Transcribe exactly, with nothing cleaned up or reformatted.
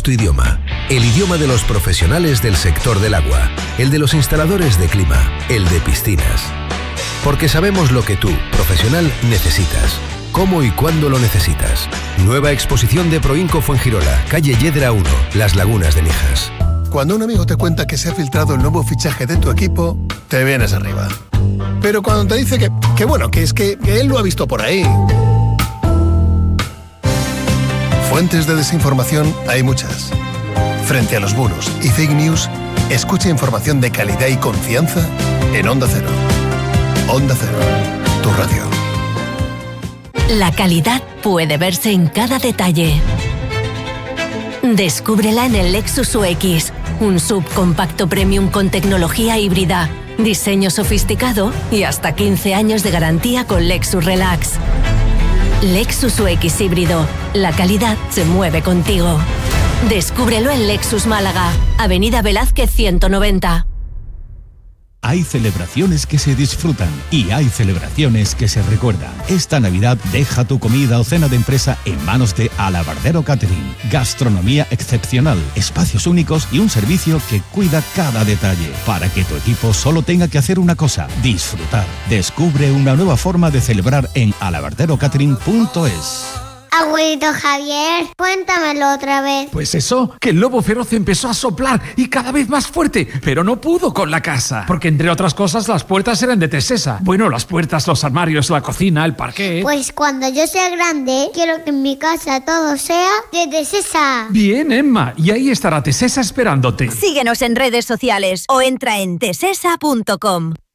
tu idioma. El idioma de los profesionales del sector del agua, el de los instaladores de clima, el de piscinas. Porque sabemos lo que tú, profesional, necesitas. ¿Cómo y cuándo lo necesitas? Nueva exposición de Proinco Fuengirola, calle Yedra uno, Las Lagunas de Mijas. Cuando un amigo te cuenta que se ha filtrado el nuevo fichaje de tu equipo, te vienes arriba. Pero cuando te dice que, que bueno, que es que, que él lo ha visto por ahí. Fuentes de desinformación hay muchas. Frente a los bulos y fake news, escucha información de calidad y confianza en Onda Cero. Onda Cero, tu radio. La calidad puede verse en cada detalle. Descúbrela en el Lexus U X, un subcompacto premium con tecnología híbrida, diseño sofisticado y hasta quince años de garantía con Lexus Relax. Lexus U X híbrido, la calidad se mueve contigo. Descúbrelo en Lexus Málaga, Avenida Velázquez ciento noventa. Hay celebraciones que se disfrutan y hay celebraciones que se recuerdan. Esta Navidad deja tu comida o cena de empresa en manos de Alabardero Catering. Gastronomía excepcional, espacios únicos y un servicio que cuida cada detalle para que tu equipo solo tenga que hacer una cosa: disfrutar. Descubre una nueva forma de celebrar en alabardero catering punto es. Abuelito Javier, cuéntamelo otra vez. Pues eso, que el lobo feroz empezó a soplar y cada vez más fuerte, pero no pudo con la casa, porque entre otras cosas las puertas eran de Tesesa. Bueno, las puertas, los armarios, la cocina, el parquet. Pues cuando yo sea grande, quiero que en mi casa todo sea de Tesesa. Bien, Emma, y ahí estará Tesesa esperándote. Síguenos en redes sociales o entra en tesesa punto com.